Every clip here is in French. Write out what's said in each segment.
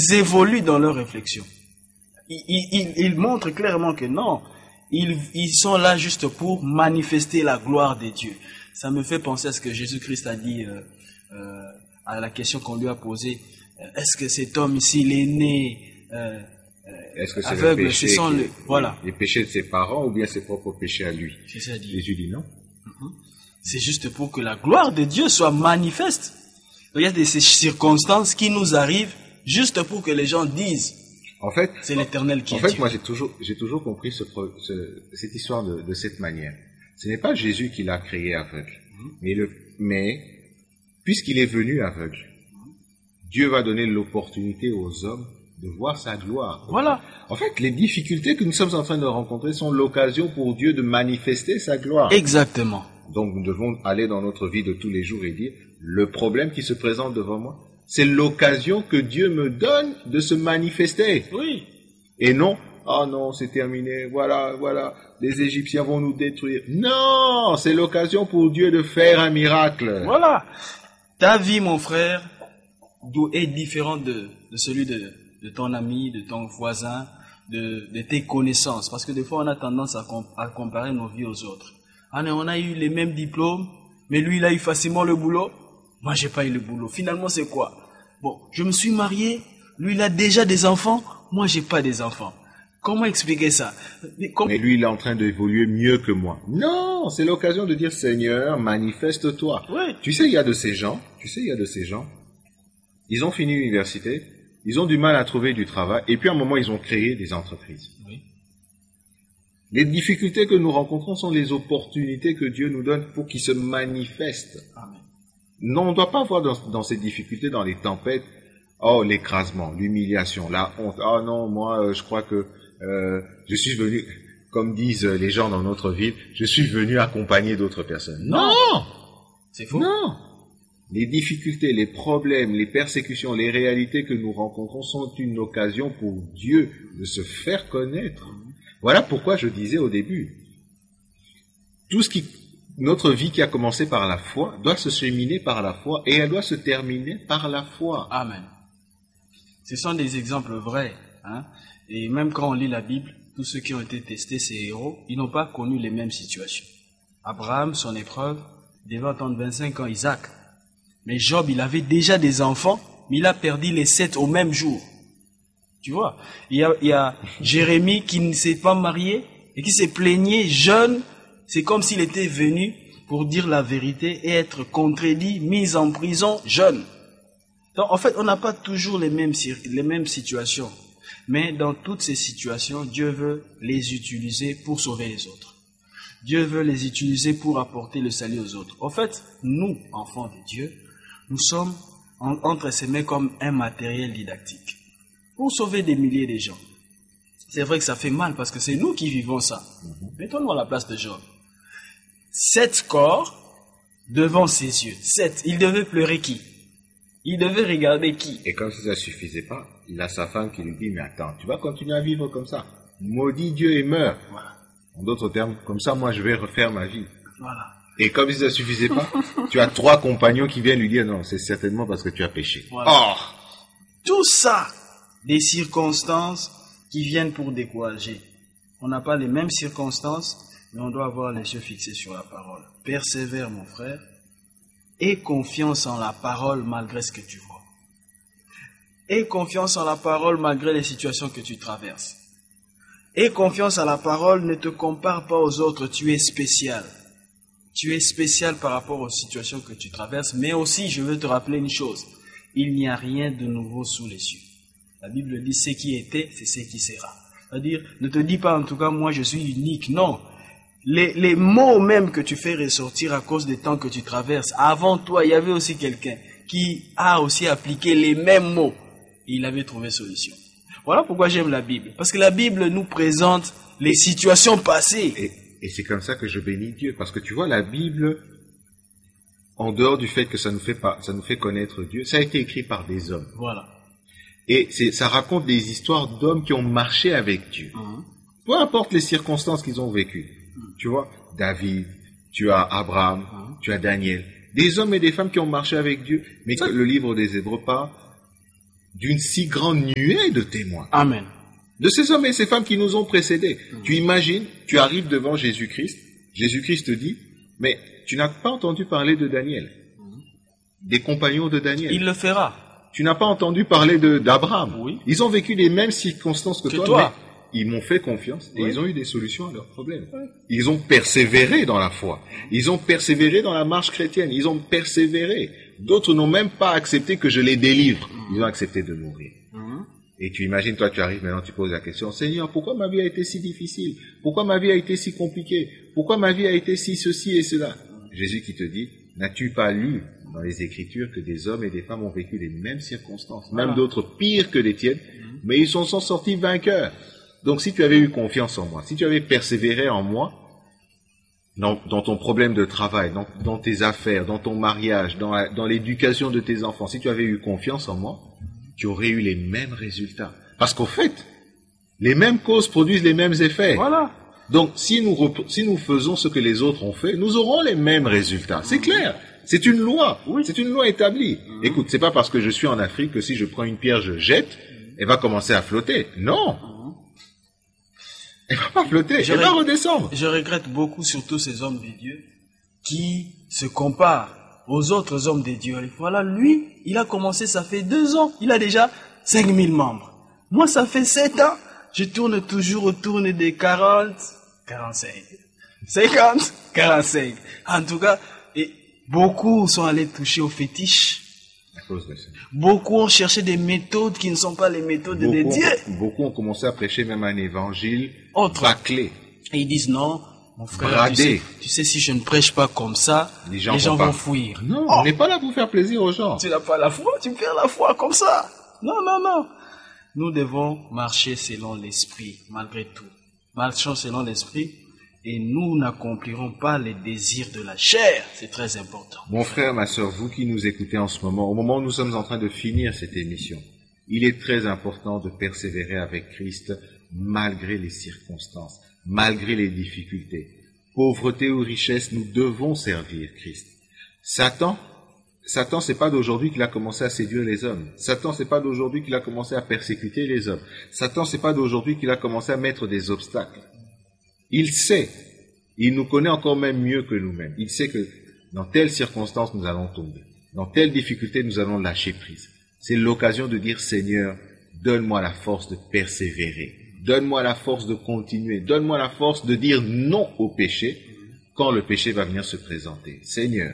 ils évoluent dans leur réflexion. Ils montrent clairement que non, ils sont là juste pour manifester la gloire de Dieu. Ça me fait penser à ce que Jésus-Christ a dit à la question qu'on lui a posée. Est-ce que cet homme ici, il est né est-ce que c'est aveugle? le péché Voilà. les péchés de ses parents ou bien ses propres péchés à lui? C'est ça dit. Jésus dit non. C'est juste pour que la gloire de Dieu soit manifeste. Il y a ces circonstances qui nous arrivent juste pour que les gens disent En fait, c'est l'Éternel qui est En fait, Dieu. moi, j'ai toujours compris cette histoire de cette manière. Ce n'est pas Jésus qui l'a créé aveugle, mais puisqu'il est venu aveugle, Dieu va donner l'opportunité aux hommes de voir sa gloire. Voilà. En fait, les difficultés que nous sommes en train de rencontrer sont l'occasion pour Dieu de manifester sa gloire. Exactement. Donc, nous devons aller dans notre vie de tous les jours et dire, le problème qui se présente devant moi, c'est l'occasion que Dieu me donne de se manifester. Oui. Et non, oh non, c'est terminé, voilà, les Égyptiens vont nous détruire. Non, c'est l'occasion pour Dieu de faire un miracle. Voilà. Ta vie, mon frère, est différente de celui de ton ami, de ton voisin, de tes connaissances. Parce que des fois, on a tendance à comparer nos vies aux autres. On a eu les mêmes diplômes, mais lui, il a eu facilement le boulot. Moi, j'ai pas eu le boulot. Finalement, c'est quoi? Bon, je me suis marié, lui, il a déjà des enfants, moi, j'ai pas des enfants. Comment expliquer ça? Mais lui, il est en train d'évoluer mieux que moi. Non, c'est l'occasion de dire, Seigneur, manifeste-toi. Oui. Tu sais, il y a de ces gens, ils ont fini l'université, ils ont du mal à trouver du travail, et puis à un moment, ils ont créé des entreprises. Oui. Les difficultés que nous rencontrons sont les opportunités que Dieu nous donne pour qu'ils se manifestent. Amen. Non, on ne doit pas voir dans ces difficultés, dans les tempêtes, oh, l'écrasement, l'humiliation, la honte. Oh non, moi, je crois que je suis venu, comme disent les gens dans notre ville, je suis venu accompagner d'autres personnes. Non! C'est faux. Non! Les difficultés, les problèmes, les persécutions, les réalités que nous rencontrons sont une occasion pour Dieu de se faire connaître. Voilà pourquoi je disais au début, notre vie qui a commencé par la foi doit se cheminer par la foi et elle doit se terminer par la foi. Amen. Ce sont des exemples vrais. Et même quand on lit la Bible, tous ceux qui ont été testés, ces héros, ils n'ont pas connu les mêmes situations. Abraham, son épreuve, devait attendre 25 ans Isaac. Mais Job, il avait déjà des enfants, mais il a perdu les 7 au même jour. Tu vois, il y a Jérémie qui ne s'est pas marié et qui s'est plaigné jeune. C'est comme s'il était venu pour dire la vérité et être contredit, mis en prison jeune. Donc, en fait, on n'a pas toujours les mêmes situations. Mais dans toutes ces situations, Dieu veut les utiliser pour sauver les autres. Dieu veut les utiliser pour apporter le salut aux autres. En fait, nous, enfants de Dieu, nous sommes entre ces mains comme un matériel didactique pour sauver des milliers de gens. C'est vrai que ça fait mal parce que c'est nous qui vivons ça. Mettons-nous à la place de Job. 7 corps devant ses yeux. 7. Il devait pleurer qui? Il devait regarder qui? Et comme si ça ne suffisait pas, il a sa femme qui lui dit, mais attends, tu vas continuer à vivre comme ça. Maudit Dieu et meurs. Voilà. En d'autres termes, comme ça, moi, je vais refaire ma vie. Voilà. Et comme si ça ne suffisait pas, tu as 3 compagnons qui viennent lui dire, non, c'est certainement parce que tu as péché. Voilà. Oh! Tout ça, des circonstances qui viennent pour décourager. On n'a pas les mêmes circonstances, mais on doit avoir les yeux fixés sur la parole. Persévère, mon frère, aie confiance en la parole malgré ce que tu vois. Aie confiance en la parole malgré les situations que tu traverses. Aie confiance en la parole, ne te compare pas aux autres, tu es spécial. Tu es spécial par rapport aux situations que tu traverses, mais aussi, je veux te rappeler une chose, il n'y a rien de nouveau sous les cieux. La Bible dit, ce qui était, c'est ce qui sera. C'est-à-dire, ne te dis pas en tout cas, moi je suis unique, non. Les mots même que tu fais ressortir à cause des temps que tu traverses, avant toi, il y avait aussi quelqu'un qui a aussi appliqué les mêmes mots et il avait trouvé solution. Voilà pourquoi j'aime la Bible. Parce que la Bible nous présente les situations passées. Et c'est comme ça que je bénis Dieu. Parce que tu vois, la Bible, en dehors du fait que ça nous fait connaître Dieu, ça a été écrit par des hommes. Voilà. Et ça raconte des histoires d'hommes qui ont marché avec Dieu. Peu importe les circonstances qu'ils ont vécues. Tu vois, David, tu as Abraham, tu as Daniel. Des hommes et des femmes qui ont marché avec Dieu. Mais que le livre des Hébreux parle d'une si grande nuée de témoins. Amen. De ces hommes et ces femmes qui nous ont précédés. Tu imagines, tu arrives devant Jésus-Christ. Jésus-Christ te dit, mais tu n'as pas entendu parler de Daniel, des compagnons de Daniel. Il le fera. Tu n'as pas entendu parler d'Abraham. Oui. Ils ont vécu les mêmes circonstances que toi. Mais ils m'ont fait confiance et ils ont eu des solutions à leurs problèmes. Ils ont persévéré dans la foi. Ils ont persévéré dans la marche chrétienne. Ils ont persévéré. D'autres n'ont même pas accepté que je les délivre. Ils ont accepté de mourir. Et tu imagines, toi, tu arrives, maintenant tu poses la question, Seigneur, pourquoi ma vie a été si difficile? Pourquoi ma vie a été si compliquée? Pourquoi ma vie a été si ceci et cela? Jésus qui te dit, n'as-tu pas lu dans les Écritures que des hommes et des femmes ont vécu les mêmes circonstances, même d'autres pires que les tiennes, mais ils sont sortis vainqueurs. Donc si tu avais eu confiance en moi, si tu avais persévéré en moi, dans ton problème de travail, dans tes affaires, dans ton mariage, dans l'éducation de tes enfants, si tu avais eu confiance en moi, tu aurais eu les mêmes résultats. Parce qu'au fait, les mêmes causes produisent les mêmes effets. Voilà. Donc, si nous faisons ce que les autres ont fait, nous aurons les mêmes résultats. C'est clair. C'est une loi. Oui. C'est une loi établie. Écoute, c'est pas parce que je suis en Afrique que si je prends une pierre, je jette, elle va commencer à flotter. Non. Elle va pas flotter. Elle va redescendre. Je regrette beaucoup surtout ces hommes de Dieu qui se comparent aux autres hommes de Dieu. Et voilà, lui, il a commencé, ça fait 2 ans. Il a déjà 5000 membres. Moi, ça fait 7 ans. Je tourne toujours autour des 40, 45, 50, 45. En tout cas, et beaucoup sont allés toucher aux fétiches. À cause de ça. Beaucoup ont cherché des méthodes qui ne sont pas les méthodes de Dieu. Beaucoup ont commencé à prêcher même un évangile bâclé. Et ils disent non. Mon frère, tu sais, si je ne prêche pas comme ça, les gens vont fuir. Non, on n'est pas là pour faire plaisir aux gens. Tu n'as pas la foi, tu perds la foi comme ça. Non, non, non. Nous devons marcher selon l'esprit, malgré tout. Marchons selon l'esprit et nous n'accomplirons pas les désirs de la chair. C'est très important. Mon frère, ma sœur, vous qui nous écoutez en ce moment, au moment où nous sommes en train de finir cette émission, il est très important de persévérer avec Christ malgré les circonstances. Malgré les difficultés, pauvreté ou richesse, nous devons servir Christ. Satan, c'est pas d'aujourd'hui qu'il a commencé à séduire les hommes. Satan, c'est pas d'aujourd'hui qu'il a commencé à persécuter les hommes. Satan, c'est pas d'aujourd'hui qu'il a commencé à mettre des obstacles. Il sait, il nous connaît encore même mieux que nous-mêmes. Il sait que dans telle circonstance nous allons tomber. Dans telle difficulté nous allons lâcher prise. C'est l'occasion de dire, Seigneur, donne-moi la force de persévérer. Donne-moi la force de continuer. Donne-moi la force de dire non au péché quand le péché va venir se présenter. Seigneur,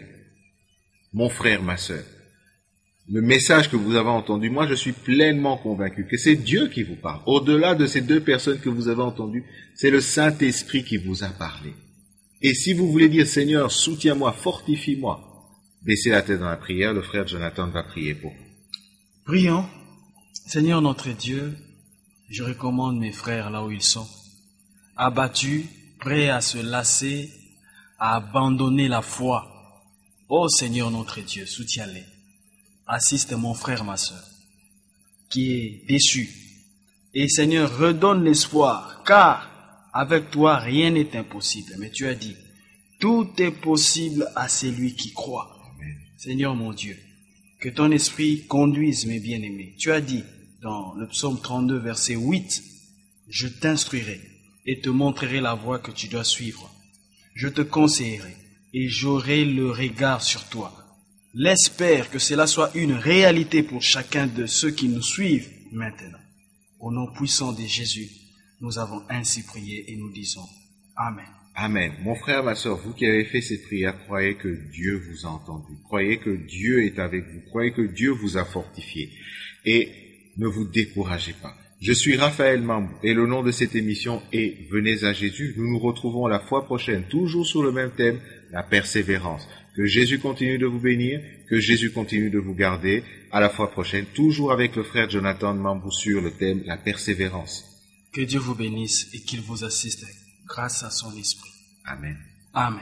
mon frère, ma sœur, le message que vous avez entendu, moi je suis pleinement convaincu que c'est Dieu qui vous parle. Au-delà de ces 2 personnes que vous avez entendues, c'est le Saint-Esprit qui vous a parlé. Et si vous voulez dire, Seigneur, soutiens-moi, fortifie-moi, baissez la tête dans la prière, le frère Jonathan va prier pour vous. Prions. Seigneur notre Dieu, je recommande mes frères là où ils sont, abattus, prêts à se lasser, à abandonner la foi. Ô Seigneur notre Dieu, soutiens-les. Assiste mon frère, ma soeur, qui est déçu. Et Seigneur, redonne l'espoir, car avec toi, rien n'est impossible. Mais tu as dit, tout est possible à celui qui croit. Amen. Seigneur mon Dieu, que ton esprit conduise mes bien-aimés. Tu as dit, dans le psaume 32, verset 8, « Je t'instruirai et te montrerai la voie que tu dois suivre. Je te conseillerai et j'aurai le regard sur toi. » L'espère que cela soit une réalité pour chacun de ceux qui nous suivent maintenant. Au nom puissant de Jésus, nous avons ainsi prié et nous disons Amen. Amen. Mon frère, ma sœur, vous qui avez fait cette prière, croyez que Dieu vous a entendu. Croyez que Dieu est avec vous. Croyez que Dieu vous a fortifié. Et ne vous découragez pas. Je suis Raphaël Mambou et le nom de cette émission est Venez à Jésus. Nous nous retrouvons la fois prochaine, toujours sur le même thème, la persévérance. Que Jésus continue de vous bénir, que Jésus continue de vous garder. À la fois prochaine, toujours avec le frère Jonathan Mambou sur le thème la persévérance. Que Dieu vous bénisse et qu'il vous assiste grâce à son esprit. Amen. Amen.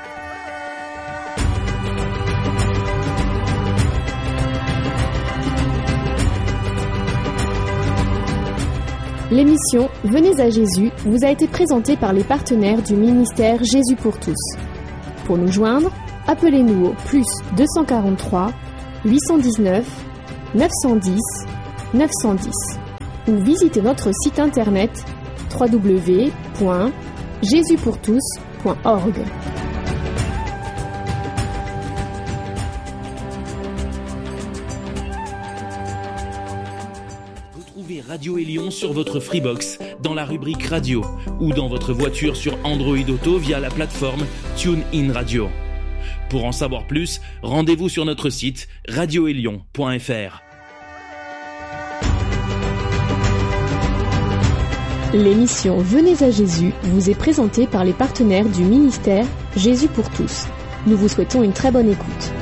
L'émission Venez à Jésus vous a été présentée par les partenaires du ministère Jésus pour tous. Pour nous joindre, appelez-nous au +243 819 910 910 ou visitez notre site internet www.jesuspourtous.org. Retrouvez Radio Élion sur votre Freebox dans la rubrique Radio ou dans votre voiture sur Android Auto via la plateforme TuneIn Radio. Pour en savoir plus, rendez-vous sur notre site radioélion.fr. L'émission Venez à Jésus vous est présentée par les partenaires du ministère Jésus pour tous. Nous vous souhaitons une très bonne écoute.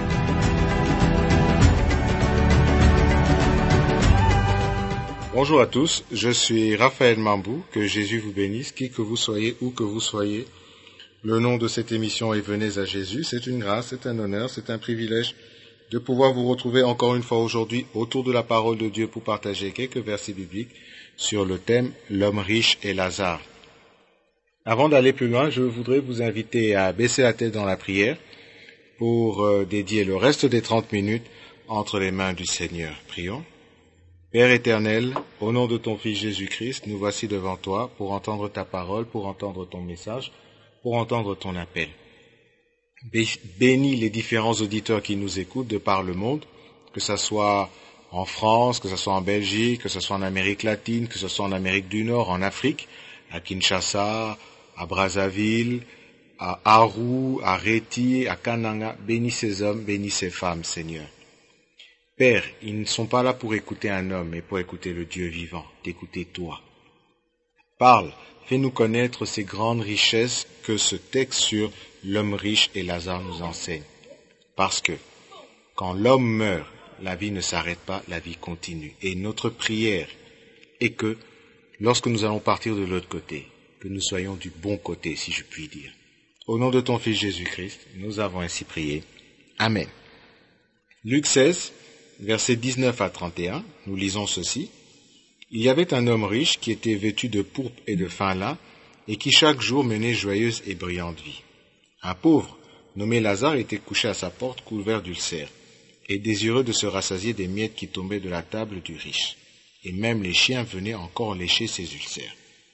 Bonjour à tous, je suis Raphaël Mambou, que Jésus vous bénisse, qui que vous soyez, où que vous soyez. Le nom de cette émission est Venez à Jésus. C'est une grâce, c'est un honneur, c'est un privilège de pouvoir vous retrouver encore une fois aujourd'hui autour de la parole de Dieu pour partager quelques versets bibliques sur le thème « L'homme riche et Lazare ». Avant d'aller plus loin, je voudrais vous inviter à baisser la tête dans la prière pour dédier le reste des 30 minutes entre les mains du Seigneur. Prions. Père éternel, au nom de ton Fils Jésus-Christ, nous voici devant toi pour entendre ta parole, pour entendre ton message, pour entendre ton appel. Bénis les différents auditeurs qui nous écoutent de par le monde, que ce soit en France, que ce soit en Belgique, que ce soit en Amérique latine, que ce soit en Amérique du Nord, en Afrique, à Kinshasa, à Brazzaville, à Aru, à Reti, à Kananga. Bénis ces hommes, bénis ces femmes, Seigneur. Père, ils ne sont pas là pour écouter un homme, mais pour écouter le Dieu vivant, d'écouter toi. Parle, fais-nous connaître ces grandes richesses que ce texte sur l'homme riche et Lazare nous enseigne. Parce que quand l'homme meurt, la vie ne s'arrête pas, la vie continue. Et notre prière est que, lorsque nous allons partir de l'autre côté, que nous soyons du bon côté, si je puis dire. Au nom de ton Fils Jésus-Christ, nous avons ainsi prié. Amen. Luc 16, versets 19 à 31, nous lisons ceci. Il y avait un homme riche qui était vêtu de pourpre et de fin lin, et qui chaque jour menait joyeuse et brillante vie. Un pauvre, nommé Lazare, était couché à sa porte couvert d'ulcères, et désireux de se rassasier des miettes qui tombaient de la table du riche. Et même les chiens venaient encore lécher ses ulcères.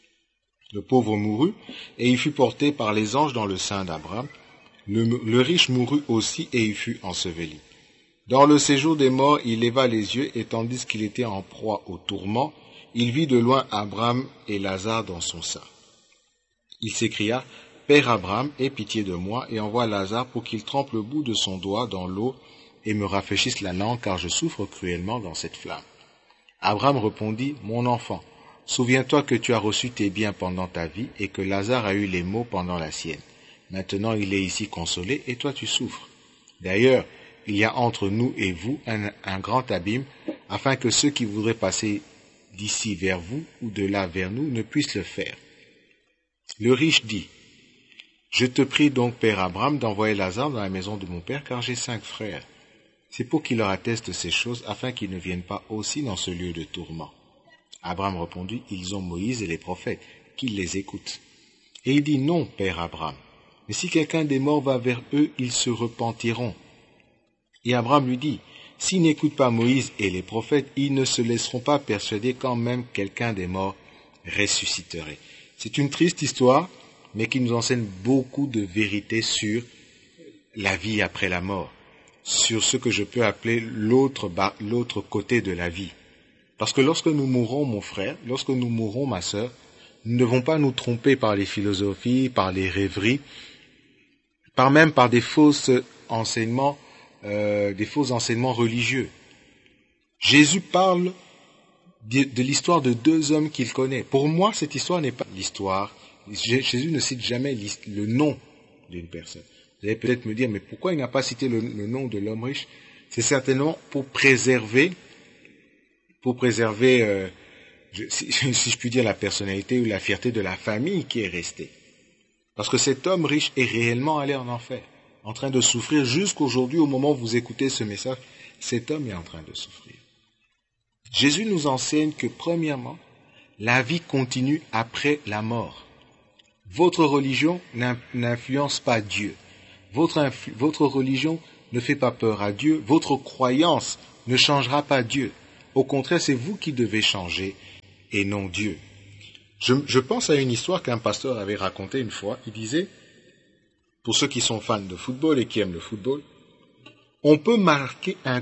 Le pauvre mourut, et il fut porté par les anges dans le sein d'Abraham. Le riche mourut aussi, et il fut enseveli. Dans le séjour des morts, il leva les yeux, et tandis qu'il était en proie au tourment, il vit de loin Abraham et Lazare dans son sein. Il s'écria, « Père Abraham, aie pitié de moi, et envoie Lazare pour qu'il trempe le bout de son doigt dans l'eau, et me rafraîchisse la langue, car je souffre cruellement dans cette flamme. » Abraham répondit, « Mon enfant, souviens-toi que tu as reçu tes biens pendant ta vie, et que Lazare a eu les maux pendant la sienne. Maintenant il est ici consolé, et toi tu souffres. D'ailleurs, il y a entre nous et vous un grand abîme, afin que ceux qui voudraient passer d'ici vers vous, ou de là vers nous, ne puissent le faire. » Le riche dit, « Je te prie donc, Père Abraham, d'envoyer Lazare dans la maison de mon père, car j'ai 5 frères. C'est pour qu'il leur atteste ces choses, afin qu'ils ne viennent pas aussi dans ce lieu de tourment. » Abraham répondit, « Ils ont Moïse et les prophètes, qu'ils les écoutent. » Et il dit, « Non, Père Abraham, mais si quelqu'un des morts va vers eux, ils se repentiront. » Et Abraham lui dit, « S'ils n'écoutent pas Moïse et les prophètes, ils ne se laisseront pas persuader quand même quelqu'un des morts ressusciterait. » C'est une triste histoire, mais qui nous enseigne beaucoup de vérités sur la vie après la mort, sur ce que je peux appeler l'autre côté de la vie. Parce que lorsque nous mourrons, mon frère, lorsque nous mourrons, ma sœur, nous ne devons pas nous tromper par les philosophies, par les rêveries, par des faux enseignements religieux. Jésus parle de l'histoire de 2 hommes qu'il connaît. Pour moi, cette histoire n'est pas l'histoire. Jésus ne cite jamais le nom d'une personne. Vous allez peut-être me dire, mais pourquoi il n'a pas cité le nom de l'homme riche? C'est certainement pour préserver, si je puis dire, la personnalité ou la fierté de la famille qui est restée. Parce que cet homme riche est réellement allé en enfer, en train de souffrir jusqu'aujourd'hui, au moment où vous écoutez ce message, cet homme est en train de souffrir. Jésus nous enseigne que, premièrement, la vie continue après la mort. Votre religion n'influence pas Dieu. Votre religion ne fait pas peur à Dieu. Votre croyance ne changera pas Dieu. Au contraire, c'est vous qui devez changer et non Dieu. Je pense à une histoire qu'un pasteur avait racontée une fois. Il disait, pour ceux qui sont fans de football et qui aiment le football, on peut marquer un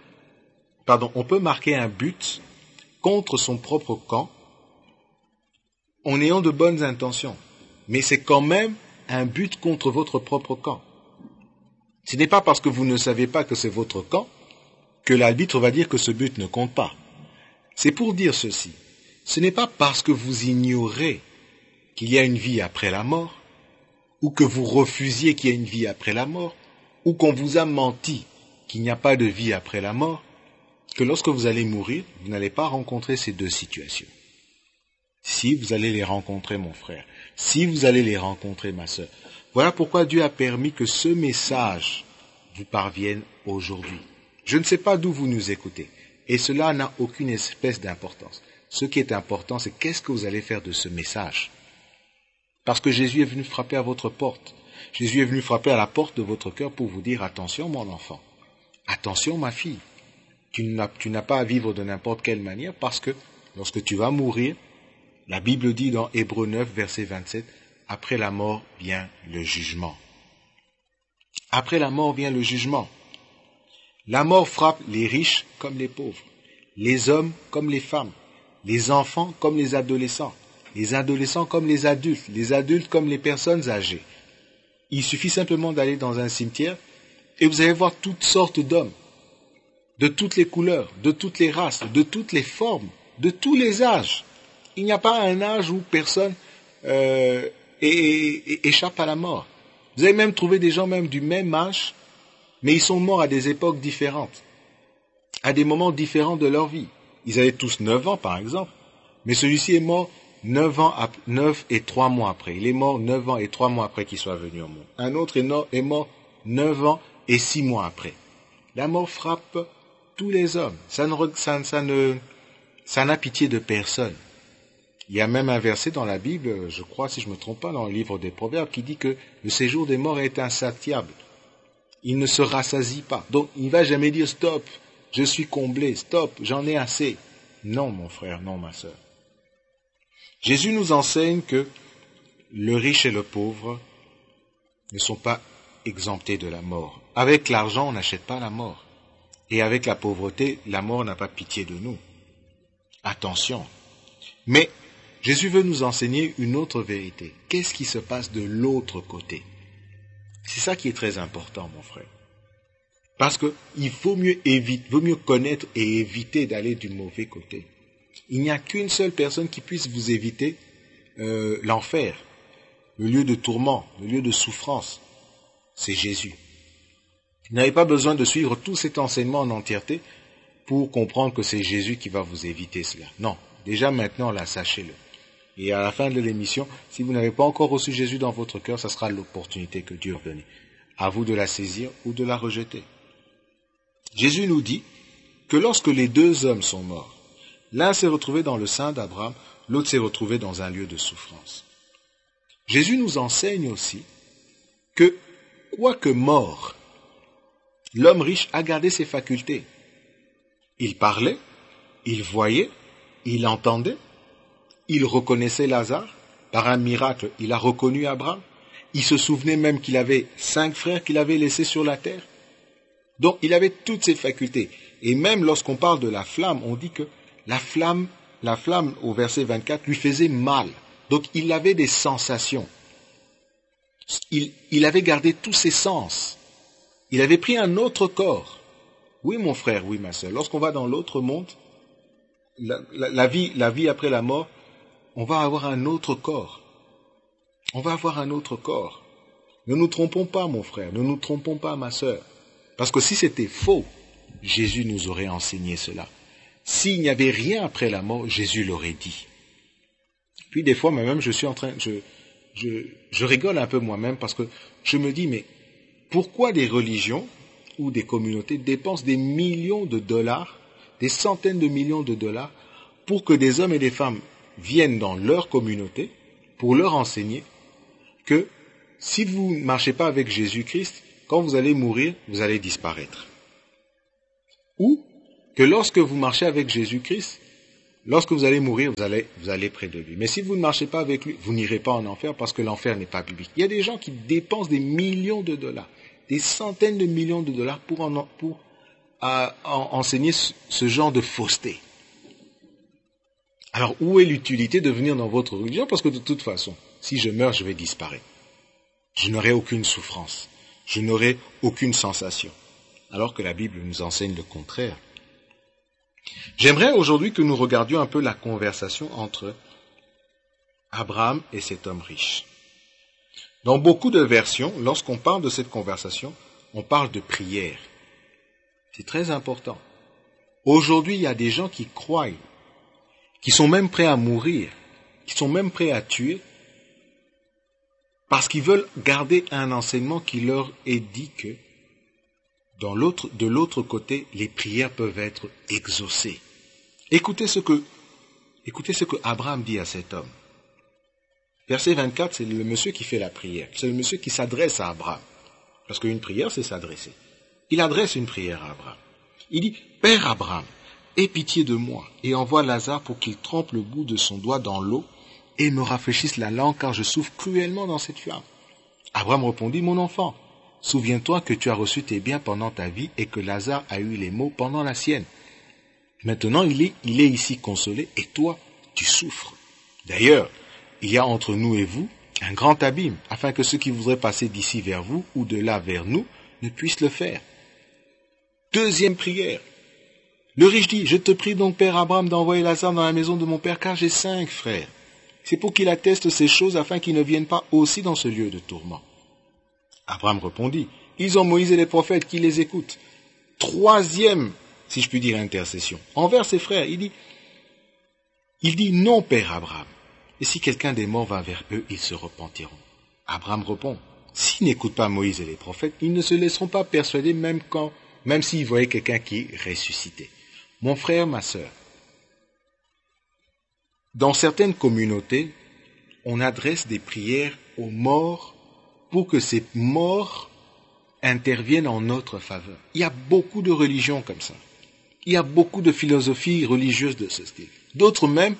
but contre son propre camp en ayant de bonnes intentions. Mais c'est quand même un but contre votre propre camp. Ce n'est pas parce que vous ne savez pas que c'est votre camp que l'arbitre va dire que ce but ne compte pas. C'est pour dire ceci. Ce n'est pas parce que vous ignorez qu'il y a une vie après la mort, ou que vous refusiez qu'il y ait une vie après la mort, ou qu'on vous a menti qu'il n'y a pas de vie après la mort, que lorsque vous allez mourir, vous n'allez pas rencontrer ces deux situations. Si vous allez les rencontrer, mon frère, si vous allez les rencontrer, ma sœur, voilà pourquoi Dieu a permis que ce message vous parvienne aujourd'hui. Je ne sais pas d'où vous nous écoutez, et cela n'a aucune espèce d'importance. Ce qui est important, c'est qu'est-ce que vous allez faire de ce message. Parce que Jésus est venu frapper à votre porte. Jésus est venu frapper à la porte de votre cœur pour vous dire, attention mon enfant, attention ma fille, tu n'as pas à vivre de n'importe quelle manière parce que lorsque tu vas mourir, la Bible dit dans Hébreux 9, verset 27, après la mort vient le jugement. Après la mort vient le jugement. La mort frappe les riches comme les pauvres, les hommes comme les femmes, les enfants comme les adolescents comme les adultes comme les personnes âgées. Il suffit simplement d'aller dans un cimetière et vous allez voir toutes sortes d'hommes, de toutes les couleurs, de toutes les races, de toutes les formes, de tous les âges. Il n'y a pas un âge où personne échappe à la mort. Vous allez même trouver des gens même du même âge, mais ils sont morts à des époques différentes, à des moments différents de leur vie. Ils avaient tous 9 ans, par exemple, mais celui-ci est mort 9 et 3 mois après. Il est mort 9 ans et 3 mois après qu'il soit venu au monde. Un autre est mort 9 ans et 6 mois après. La mort frappe tous les hommes. Ça n'a pitié de personne. Il y a même un verset dans la Bible, je crois, si je ne me trompe pas, dans le livre des Proverbes, qui dit que le séjour des morts est insatiable. Il ne se rassasie pas. Donc, il ne va jamais dire stop, je suis comblé, stop, j'en ai assez. Non, mon frère, non, ma sœur. Jésus nous enseigne que le riche et le pauvre ne sont pas exemptés de la mort. Avec l'argent, on n'achète pas la mort. Et avec la pauvreté, la mort n'a pas pitié de nous. Attention. Mais Jésus veut nous enseigner une autre vérité. Qu'est-ce qui se passe de l'autre côté? C'est ça qui est très important, mon frère. Parce qu'il vaut mieux connaître et éviter d'aller du mauvais côté. Il n'y a qu'une seule personne qui puisse vous éviter l'enfer, le lieu de tourment, le lieu de souffrance. C'est Jésus. Vous n'avez pas besoin de suivre tout cet enseignement en entièreté pour comprendre que c'est Jésus qui va vous éviter cela. Non, déjà maintenant, là, sachez-le. Et à la fin de l'émission, si vous n'avez pas encore reçu Jésus dans votre cœur, ça sera l'opportunité que Dieu a donnée. À vous de la saisir ou de la rejeter. Jésus nous dit que lorsque les deux hommes sont morts, l'un s'est retrouvé dans le sein d'Abraham, l'autre s'est retrouvé dans un lieu de souffrance. Jésus nous enseigne aussi que, quoique mort, l'homme riche a gardé ses facultés. Il parlait, il voyait, il entendait, il reconnaissait Lazare. Par un miracle, il a reconnu Abraham. Il se souvenait même qu'il avait 5 frères qu'il avait laissés sur la terre. Donc, il avait toutes ses facultés. Et même lorsqu'on parle de la flamme, on dit que la flamme, au verset 24, lui faisait mal. Donc, il avait des sensations. Il avait gardé tous ses sens. Il avait pris un autre corps. Oui, mon frère, oui, ma sœur. Lorsqu'on va dans l'autre monde, la vie après la mort, on va avoir un autre corps. On va avoir un autre corps. Ne nous trompons pas, mon frère. Ne nous trompons pas, ma sœur. Parce que si c'était faux, Jésus nous aurait enseigné cela. S'il n'y avait rien après la mort, Jésus l'aurait dit. Puis des fois, moi-même, je rigole un peu moi-même parce que je me dis, mais pourquoi des religions ou des communautés dépensent des millions de dollars, des centaines de millions de dollars, pour que des hommes et des femmes viennent dans leur communauté pour leur enseigner que si vous ne marchez pas avec Jésus-Christ, quand vous allez mourir, vous allez disparaître. Ou que lorsque vous marchez avec Jésus-Christ, lorsque vous allez mourir, vous allez près de lui. Mais si vous ne marchez pas avec lui, vous n'irez pas en enfer parce que l'enfer n'est pas biblique. Il y a des gens qui dépensent des millions de dollars, des centaines de millions de dollars pour enseigner ce genre de fausseté. Alors, où est l'utilité de venir dans votre religion? Parce que de toute façon, si je meurs, je vais disparaître. Je n'aurai aucune souffrance. Je n'aurai aucune sensation. Alors que la Bible nous enseigne le contraire. J'aimerais aujourd'hui que nous regardions un peu la conversation entre Abraham et cet homme riche. Dans beaucoup de versions, lorsqu'on parle de cette conversation, on parle de prière. C'est très important. Aujourd'hui, il y a des gens qui croient, qui sont même prêts à mourir, qui sont même prêts à tuer, parce qu'ils veulent garder un enseignement qui leur est dit que de l'autre côté, les prières peuvent être exaucées. Écoutez ce que Abraham dit à cet homme. Verset 24, c'est le monsieur qui fait la prière. C'est le monsieur qui s'adresse à Abraham. Parce qu'une prière, c'est s'adresser. Il adresse une prière à Abraham. Il dit, « Père Abraham, aie pitié de moi et envoie Lazare pour qu'il trempe le bout de son doigt dans l'eau et me rafraîchisse la langue car je souffre cruellement dans cette flamme. » Abraham répondit, « Mon enfant, souviens-toi que tu as reçu tes biens pendant ta vie et que Lazare a eu les maux pendant la sienne. Maintenant, il est ici consolé et toi, tu souffres. D'ailleurs, il y a entre nous et vous un grand abîme, afin que ceux qui voudraient passer d'ici vers vous ou de là vers nous ne puissent le faire. » Deuxième prière. Le riche dit, « Je te prie donc, Père Abraham, d'envoyer Lazare dans la maison de mon père, car j'ai 5 frères. C'est pour qu'il atteste ces choses afin qu'ils ne viennent pas aussi dans ce lieu de tourment. » Abraham répondit, « Ils ont Moïse et les prophètes qui les écoutent. » Troisième, si je puis dire, intercession. Envers ses frères, il dit, « Non, Père Abraham. Et si quelqu'un des morts va vers eux, ils se repentiront. » Abraham répond, « S'ils n'écoutent pas Moïse et les prophètes, ils ne se laisseront pas persuader même s'ils voyaient quelqu'un qui ressuscitait. » Mon frère, ma sœur, dans certaines communautés, on adresse des prières aux morts pour que ces morts interviennent en notre faveur. Il y a beaucoup de religions comme ça. Il y a beaucoup de philosophies religieuses de ce style. D'autres même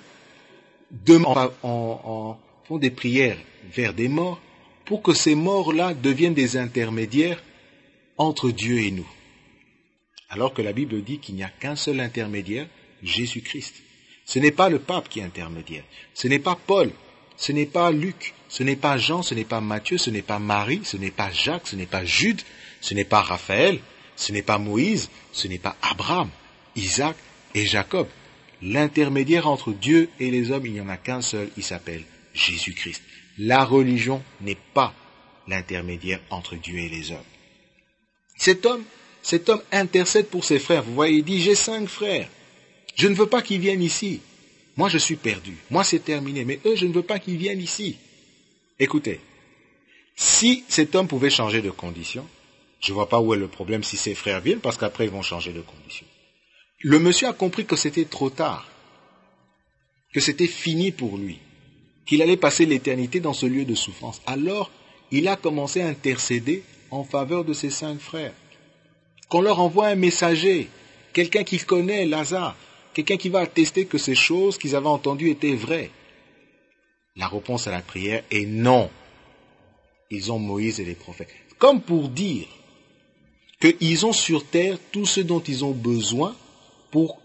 font des prières vers des morts pour que ces morts-là deviennent des intermédiaires entre Dieu et nous. Alors que la Bible dit qu'il n'y a qu'un seul intermédiaire, Jésus-Christ. Ce n'est pas le pape qui est intermédiaire. Ce n'est pas Paul. Ce n'est pas Luc. Ce n'est pas Jean. Ce n'est pas Matthieu. Ce n'est pas Marie. Ce n'est pas Jacques. Ce n'est pas Jude. Ce n'est pas Raphaël. Ce n'est pas Moïse. Ce n'est pas Abraham, Isaac et Jacob. L'intermédiaire entre Dieu et les hommes, il n'y en a qu'un seul. Il s'appelle Jésus-Christ. La religion n'est pas l'intermédiaire entre Dieu et les hommes. Cet homme intercède pour ses frères. Vous voyez, il dit, j'ai 5 frères. Je ne veux pas qu'ils viennent ici. Moi, je suis perdu. Moi, c'est terminé. Mais eux, je ne veux pas qu'ils viennent ici. Écoutez, si cet homme pouvait changer de condition, je ne vois pas où est le problème si ses frères viennent, parce qu'après, ils vont changer de condition. Le monsieur a compris que c'était trop tard, que c'était fini pour lui, qu'il allait passer l'éternité dans ce lieu de souffrance. Alors, il a commencé à intercéder en faveur de ses 5 frères. Qu'on leur envoie un messager, quelqu'un qu'il connaît, Lazare, quelqu'un qui va attester que ces choses qu'ils avaient entendues étaient vraies. La réponse à la prière est non. Ils ont Moïse et les prophètes. Comme pour dire qu'ils ont sur terre tout ce dont ils ont besoin pour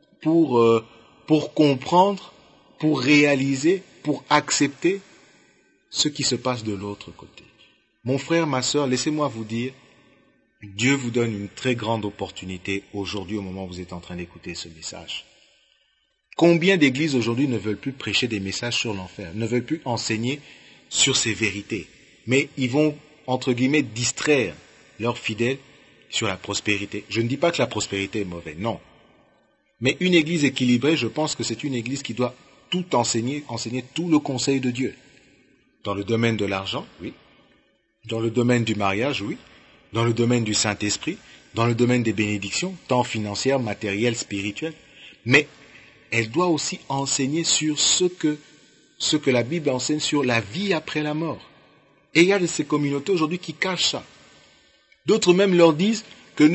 comprendre, pour réaliser, pour accepter ce qui se passe de l'autre côté. Mon frère, ma sœur, laissez-moi vous dire, Dieu vous donne une très grande opportunité aujourd'hui au moment où vous êtes en train d'écouter ce message. Combien d'églises aujourd'hui ne veulent plus prêcher des messages sur l'enfer, ne veulent plus enseigner sur ces vérités, mais ils vont, entre guillemets, distraire leurs fidèles sur la prospérité. Je ne dis pas que la prospérité est mauvaise, non. Mais une église équilibrée, je pense que c'est une église qui doit tout enseigner tout le conseil de Dieu. Dans le domaine de l'argent, oui. Dans le domaine du mariage, oui. Dans le domaine du Saint-Esprit, dans le domaine des bénédictions, tant financières, matérielles, spirituelles. Mais elle doit aussi enseigner sur ce que la Bible enseigne sur la vie après la mort. Et il y a de ces communautés aujourd'hui qui cachent ça. D'autres même leur disent que non,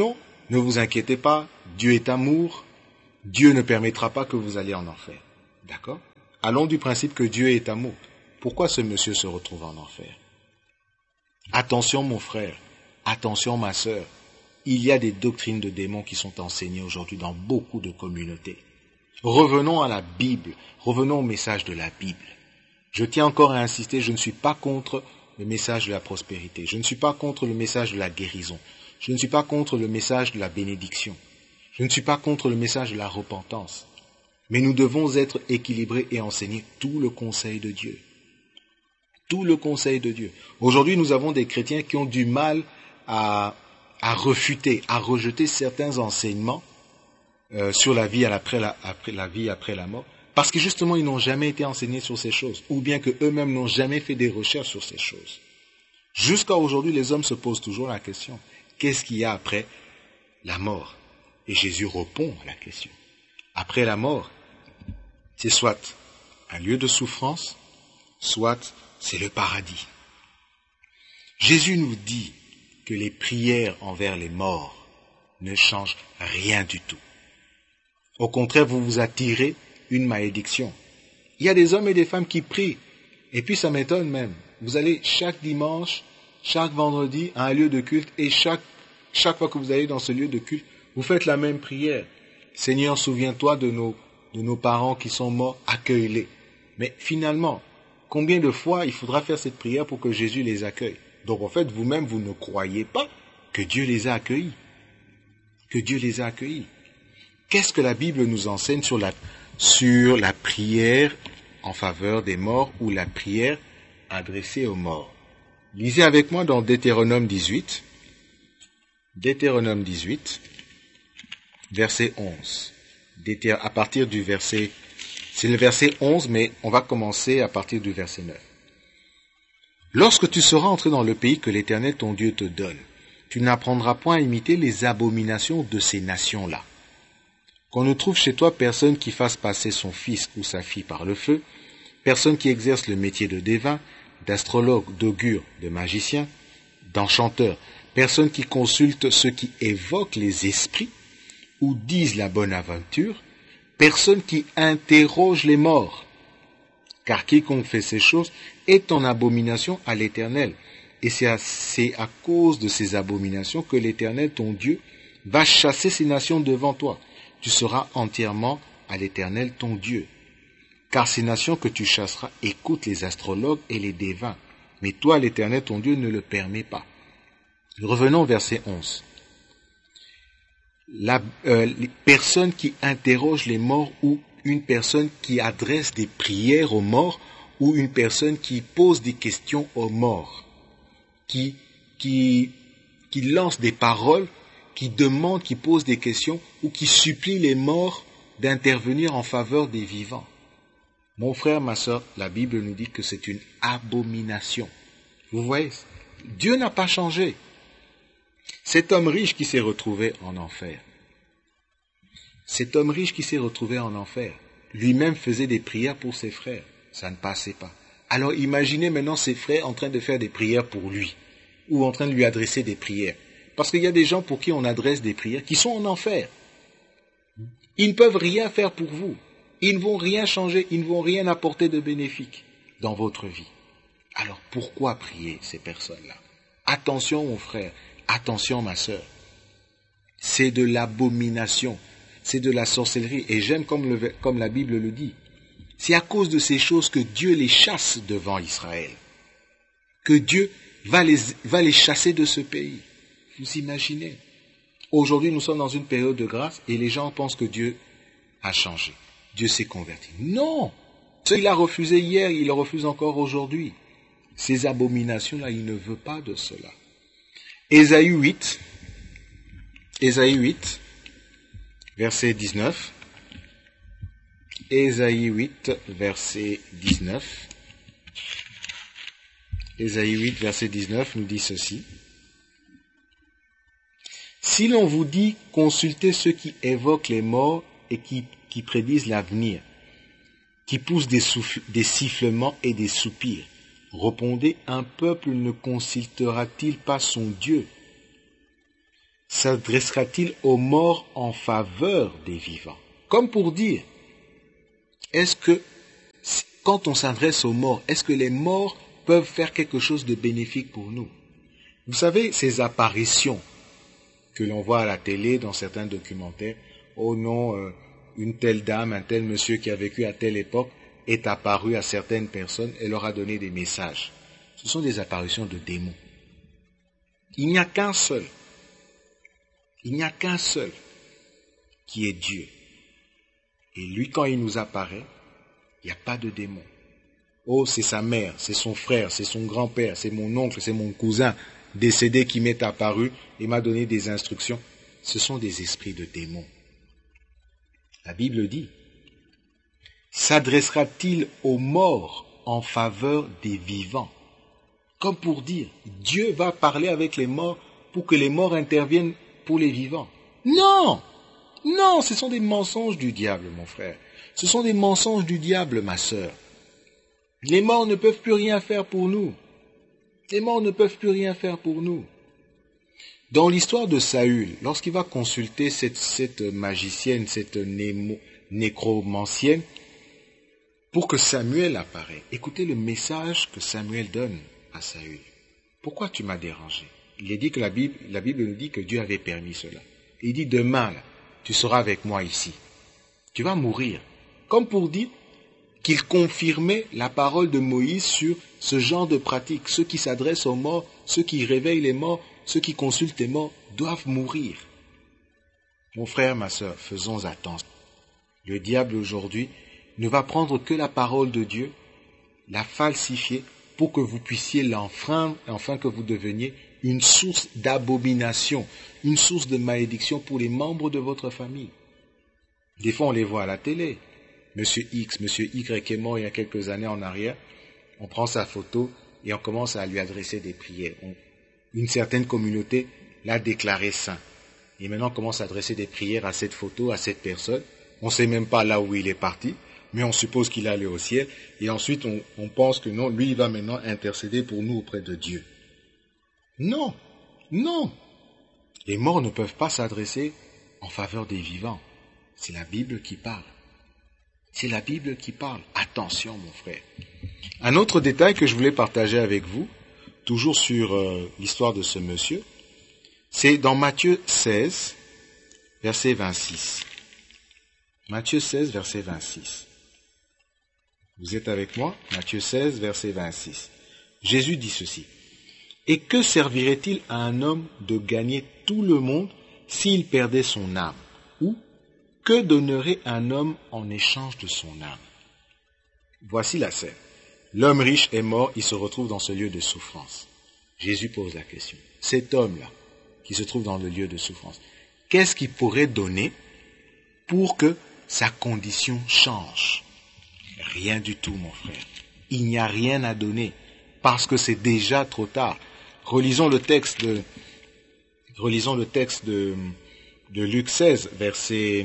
ne vous inquiétez pas, Dieu est amour, Dieu ne permettra pas que vous alliez en enfer. D'accord? Allons du principe que Dieu est amour. Pourquoi ce monsieur se retrouve en enfer? Attention mon frère, attention ma sœur, il y a des doctrines de démons qui sont enseignées aujourd'hui dans beaucoup de communautés. Revenons à la Bible, revenons au message de la Bible. Je tiens encore à insister, je ne suis pas contre le message de la prospérité, je ne suis pas contre le message de la guérison, je ne suis pas contre le message de la bénédiction, je ne suis pas contre le message de la repentance. Mais nous devons être équilibrés et enseigner tout le conseil de Dieu. Tout le conseil de Dieu. Aujourd'hui, nous avons des chrétiens qui ont du mal à refuter, à rejeter certains enseignements sur la vie après la mort, parce que justement, ils n'ont jamais été enseignés sur ces choses, ou bien que eux-mêmes n'ont jamais fait des recherches sur ces choses. Jusqu'à aujourd'hui, les hommes se posent toujours la question, qu'est-ce qu'il y a après la mort? Et Jésus répond à la question. Après la mort, c'est soit un lieu de souffrance, soit c'est le paradis. Jésus nous dit que les prières envers les morts ne changent rien du tout. Au contraire, vous vous attirez une malédiction. Il y a des hommes et des femmes qui prient, et puis ça m'étonne même. Vous allez chaque dimanche, chaque vendredi à un lieu de culte, et chaque fois que vous allez dans ce lieu de culte, vous faites la même prière. Seigneur, souviens-toi de nos parents qui sont morts, accueille-les. Mais finalement, combien de fois il faudra faire cette prière pour que Jésus les accueille? Donc en fait, vous-même, vous ne croyez pas que Dieu les a accueillis. Que Dieu les a accueillis. Qu'est-ce que la Bible nous enseigne sur la prière en faveur des morts ou la prière adressée aux morts? Lisez avec moi dans Deutéronome 18. Deutéronome 18, verset 11. À partir du verset... C'est le verset 11, mais on va commencer à partir du verset 9. Lorsque tu seras entré dans le pays que l'Éternel ton Dieu te donne, tu n'apprendras point à imiter les abominations de ces nations-là. Qu'on ne trouve chez toi personne qui fasse passer son fils ou sa fille par le feu, personne qui exerce le métier de devin, d'astrologue, d'augure, de magicien, d'enchanteur, personne qui consulte ceux qui évoquent les esprits ou disent la bonne aventure, personne qui interroge les morts. Car quiconque fait ces choses est en abomination à l'Éternel. Et c'est à cause de ces abominations que l'Éternel, ton Dieu, va chasser ces nations devant toi. Tu seras entièrement à l'Éternel, ton Dieu. Car ces nations que tu chasseras écoutent les astrologues et les devins. Mais toi, l'Éternel, ton Dieu, ne le permet pas. Revenons au verset 11. Les personnes qui interrogent les morts ou une personne qui adresse des prières aux morts ou une personne qui pose des questions aux morts, qui lance des paroles, qui demande, qui pose des questions ou qui supplie les morts d'intervenir en faveur des vivants. Mon frère, ma soeur, la Bible nous dit que c'est une abomination. Vous voyez, Dieu n'a pas changé. Cet homme riche qui s'est retrouvé en enfer, lui-même faisait des prières pour ses frères. Ça ne passait pas. Alors imaginez maintenant ses frères en train de faire des prières pour lui, ou en train de lui adresser des prières. Parce qu'il y a des gens pour qui on adresse des prières qui sont en enfer. Ils ne peuvent rien faire pour vous. Ils ne vont rien changer, ils ne vont rien apporter de bénéfique dans votre vie. Alors pourquoi prier ces personnes-là? Attention mon frère, attention ma sœur. C'est de l'abomination, c'est de la sorcellerie. Et j'aime comme la Bible le dit. C'est à cause de ces choses que Dieu les chasse devant Israël. Que Dieu va les chasser de ce pays. Vous imaginez? Aujourd'hui, nous sommes dans une période de grâce et les gens pensent que Dieu a changé. Dieu s'est converti. Non! Ce qu'il a refusé hier, il le refuse encore aujourd'hui. Ces abominations-là, il ne veut pas de cela. Ésaïe 8, verset 19. Ésaïe 8, verset 19. Ésaïe 8, verset 19 nous dit ceci. Si l'on vous dit, consultez ceux qui évoquent les morts et qui prédisent l'avenir, qui poussent des sifflements et des soupirs, répondez, un peuple ne consultera-t-il pas son Dieu? s'adressera-t-il aux morts en faveur des vivants? Comme pour dire, est-ce que, quand on s'adresse aux morts, est-ce que les morts peuvent faire quelque chose de bénéfique pour nous? Vous savez, ces apparitions que l'on voit à la télé, dans certains documentaires, oh non, une telle dame, un tel monsieur qui a vécu à telle époque est apparu à certaines personnes et leur a donné des messages. Ce sont des apparitions de démons. Il n'y a qu'un seul. Il n'y a qu'un seul qui est Dieu. Et lui, quand il nous apparaît, il n'y a pas de démon. Oh, c'est sa mère, c'est son frère, c'est son grand-père, c'est mon oncle, c'est mon cousin décédé qui m'est apparu et m'a donné des instructions. Ce sont des esprits de démons. La Bible dit, s'adressera-t-il aux morts en faveur des vivants? Comme pour dire, Dieu va parler avec les morts pour que les morts interviennent pour les vivants. Non! Non, ce sont des mensonges du diable, mon frère. Ce sont des mensonges du diable, ma sœur. Les morts ne peuvent plus rien faire pour nous. Les morts ne peuvent plus rien faire pour nous. Dans l'histoire de Saül, lorsqu'il va consulter cette magicienne, cette nécromancienne, pour que Samuel apparaisse, écoutez le message que Samuel donne à Saül. Pourquoi tu m'as dérangé? Il est dit que la Bible nous dit que Dieu avait permis cela. Il dit, demain, là, tu seras avec moi ici. Tu vas mourir. Comme pour dire qu'il confirmait la parole de Moïse sur ce genre de pratique. Ceux qui s'adressent aux morts, ceux qui réveillent les morts, ceux qui consultent les morts, doivent mourir. Mon frère, ma sœur, faisons attention. Le diable aujourd'hui ne va prendre que la parole de Dieu, la falsifier, pour que vous puissiez l'enfreindre, afin que vous deveniez une source d'abomination, une source de malédiction pour les membres de votre famille. Des fois, on les voit à la télé. Monsieur X, Monsieur Y est mort il y a quelques années en arrière. On prend sa photo et on commence à lui adresser des prières. Une certaine communauté l'a déclaré saint. Et maintenant, on commence à adresser des prières à cette photo, à cette personne. On ne sait même pas là où il est parti, mais on suppose qu'il est allé au ciel. Et ensuite, on pense que non, lui, il va maintenant intercéder pour nous auprès de Dieu. Non, non. Les morts ne peuvent pas s'adresser en faveur des vivants. C'est la Bible qui parle. C'est la Bible qui parle. Attention, mon frère. Un autre détail que je voulais partager avec vous, toujours sur l'histoire de ce monsieur, c'est dans Matthieu 16, verset 26. Matthieu 16, verset 26. Vous êtes avec moi? Matthieu 16, verset 26. Jésus dit ceci. Et que servirait-il à un homme de gagner tout le monde s'il perdait son âme? Ou que donnerait un homme en échange de son âme? Voici la scène. L'homme riche est mort, il se retrouve dans ce lieu de souffrance. Jésus pose la question. Cet homme-là, qui se trouve dans le lieu de souffrance, qu'est-ce qu'il pourrait donner pour que sa condition change? Rien du tout, mon frère. Il n'y a rien à donner, parce que c'est déjà trop tard. Relisons le texte de Luc 16, verset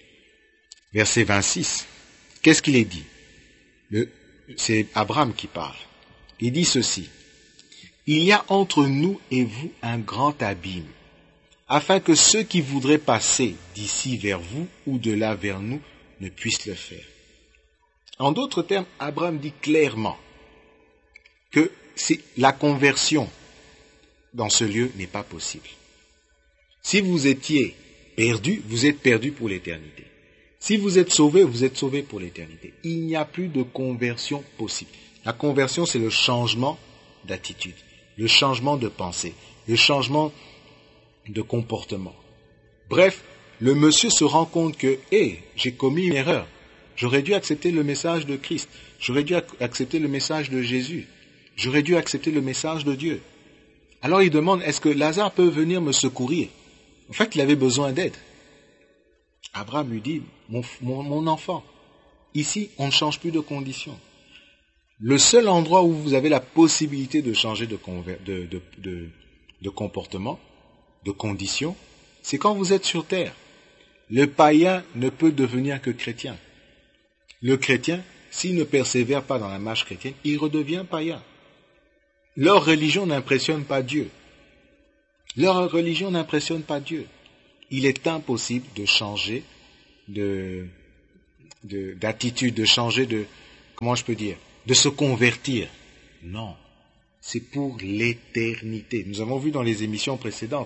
26. Qu'est-ce qu'il est dit? C'est Abraham qui parle. Il dit ceci. Il y a entre nous et vous un grand abîme, afin que ceux qui voudraient passer d'ici vers vous ou de là vers nous ne puissent le faire. En d'autres termes, Abraham dit clairement que la conversion dans ce lieu n'est pas possible. Si vous étiez perdu, vous êtes perdu pour l'éternité. Si vous êtes sauvé, vous êtes sauvé pour l'éternité. Il n'y a plus de conversion possible. La conversion, c'est le changement d'attitude, le changement de pensée, le changement de comportement. Bref, le monsieur se rend compte que, j'ai commis une erreur. J'aurais dû accepter le message de Christ. J'aurais dû accepter le message de Jésus. J'aurais dû accepter le message de Dieu. Alors il demande, est-ce que Lazare peut venir me secourir? En fait, il avait besoin d'aide. Abraham lui dit, mon enfant, ici, on ne change plus de condition. Le seul endroit où vous avez la possibilité de changer de comportement, de condition, c'est quand vous êtes sur terre. Le païen ne peut devenir que chrétien. Le chrétien, s'il ne persévère pas dans la marche chrétienne, il redevient païen. Leur religion n'impressionne pas Dieu. Leur religion n'impressionne pas Dieu. Il est impossible de changer d'attitude, de changer de, comment je peux dire, de se convertir. Non. C'est pour l'éternité. Nous avons vu dans les émissions précédentes,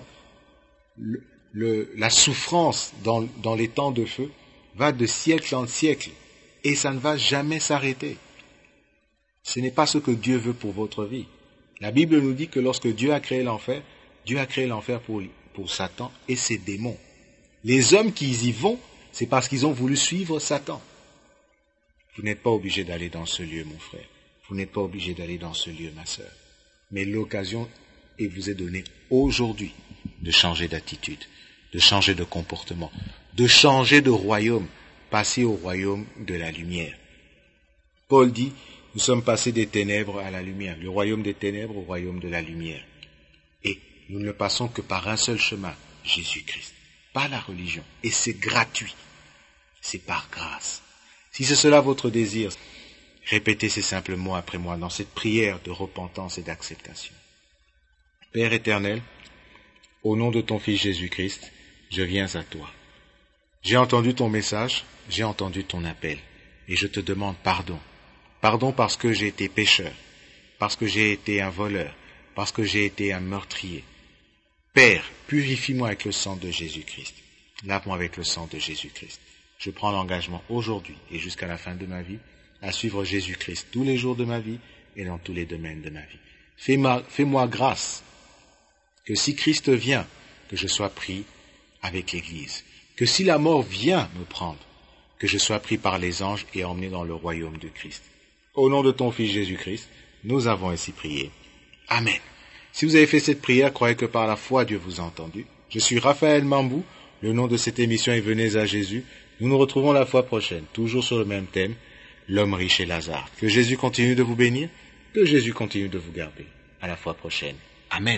la souffrance dans les temps de feu va de siècle en siècle et ça ne va jamais s'arrêter. Ce n'est pas ce que Dieu veut pour votre vie. La Bible nous dit que lorsque Dieu a créé l'enfer pour Satan et ses démons. Les hommes qui y vont, c'est parce qu'ils ont voulu suivre Satan. Vous n'êtes pas obligé d'aller dans ce lieu, mon frère. Vous n'êtes pas obligé d'aller dans ce lieu, ma sœur. Mais l'occasion vous est donnée aujourd'hui de changer d'attitude, de changer de comportement, de changer de royaume, passer au royaume de la lumière. Paul dit, nous sommes passés des ténèbres à la lumière, le royaume des ténèbres au royaume de la lumière. Et nous ne le passons que par un seul chemin, Jésus-Christ, pas la religion. Et c'est gratuit, c'est par grâce. Si c'est cela votre désir, répétez ces simples mots après moi dans cette prière de repentance et d'acceptation. Père éternel, au nom de ton Fils Jésus-Christ, je viens à toi. J'ai entendu ton message, j'ai entendu ton appel, et je te demande pardon. Pardon parce que j'ai été pécheur, parce que j'ai été un voleur, parce que j'ai été un meurtrier. Père, purifie-moi avec le sang de Jésus-Christ. Lave-moi avec le sang de Jésus-Christ. Je prends l'engagement aujourd'hui et jusqu'à la fin de ma vie à suivre Jésus-Christ tous les jours de ma vie et dans tous les domaines de ma vie. Fais-moi grâce que si Christ vient, que je sois pris avec l'Église. Que si la mort vient me prendre, que je sois pris par les anges et emmené dans le royaume de Christ. Au nom de ton Fils Jésus-Christ, nous avons ainsi prié. Amen. Si vous avez fait cette prière, croyez que par la foi Dieu vous a entendu. Je suis Raphaël Mambou, le nom de cette émission est Venez à Jésus. Nous nous retrouvons la fois prochaine, toujours sur le même thème, l'homme riche et Lazare. Que Jésus continue de vous bénir, que Jésus continue de vous garder. À la fois prochaine. Amen.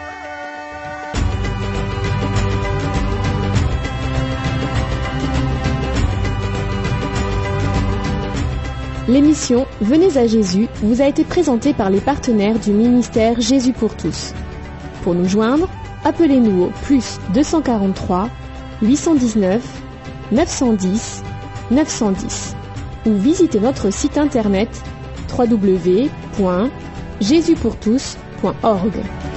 L'émission Venez à Jésus vous a été présentée par les partenaires du ministère Jésus pour tous. Pour nous joindre, appelez-nous au +243 819 910 910 ou visitez notre site internet www.jesuspourtous.org.